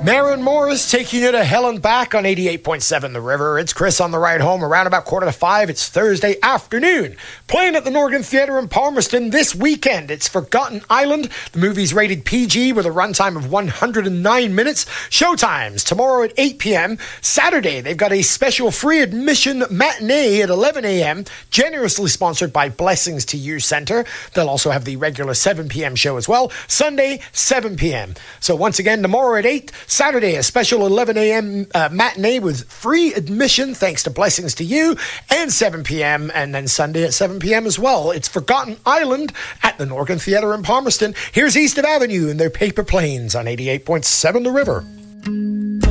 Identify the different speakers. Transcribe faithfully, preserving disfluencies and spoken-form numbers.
Speaker 1: Maren Morris taking you to hell and back on eighty-eight point seven The River. It's Chris on the ride home around about quarter to five. It's Thursday afternoon. Playing at the Norgan Theatre in Palmerston this weekend. It's Forgotten Island. The movie's rated P G with a runtime of one hundred nine minutes. Showtimes tomorrow at eight p.m. Saturday, they've got a special free admission matinee at eleven a.m. generously sponsored by Blessings to You Centre. They'll also have the regular seven p.m. show as well. Sunday, seven p.m. So once again, tomorrow at eight. Saturday, a special eleven a.m. Uh, matinee with free admission thanks to Blessings to You, and seven p.m. and then Sunday at seven p.m. as well. It's Forgotten Island at the Norgan Theatre in Palmerston. Here's East of Avenue and their Paper Planes on eighty-eight point seven The River.